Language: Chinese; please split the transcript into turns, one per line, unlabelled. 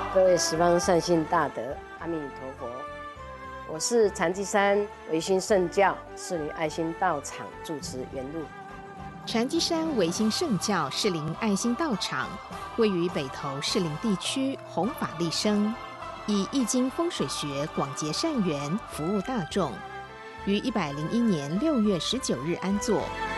各位十方善心大德，阿弥陀佛。我是禅机山维新圣教士林爱心道场住持圆露。
禅机山维新圣教士林爱心道场位于北投士林地区弘法利生，以易经风水学广结善缘，服务大众。于101年6月19日安座。